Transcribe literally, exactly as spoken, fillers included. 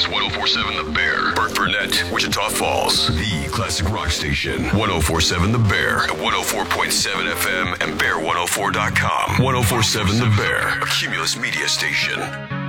is one oh four point seven The Bear. Burt Burnett, Wichita Falls. The classic rock station. one oh four point seven The Bear. At one oh four point seven F M and bear one oh four dot com. one oh four point seven The Bear. A Cumulus media station.